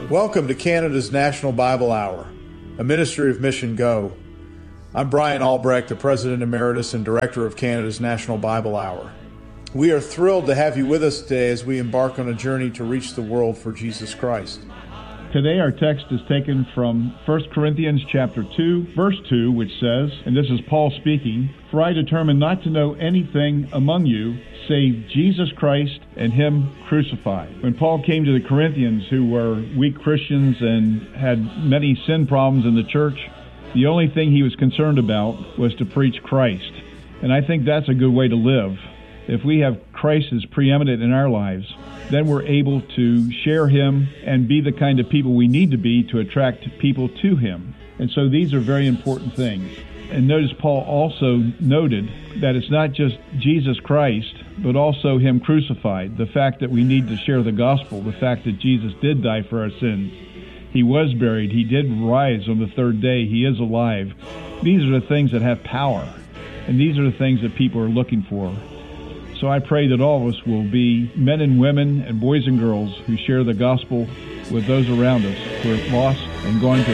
Welcome to Canada's National Bible Hour, a ministry of Mission Go. I'm Brian Albrecht, the President Emeritus and Director of Canada's National Bible Hour. We are thrilled to have you with us today as we embark on a journey to reach the world for Jesus Christ. Today our text is taken from 1 Corinthians chapter 2, verse 2, which says, and this is Paul speaking, "For I determined not to know anything among you save Jesus Christ and Him crucified." When Paul came to the Corinthians, who were weak Christians and had many sin problems in the church, the only thing he was concerned about was to preach Christ. And I think that's a good way to live. If we have Christ as preeminent in our lives, then we're able to share Him and be the kind of people we need to be to attract people to Him. And so these are very important things. And notice Paul also noted that it's not just Jesus Christ, but also Him crucified. The fact that we need to share the gospel, the fact that Jesus did die for our sins. He was buried. He did rise on the third day. He is alive. These are the things that have power. And these are the things that people are looking for. So I pray that all of us will be men and women and boys and girls who share the gospel with those around us who are lost and going to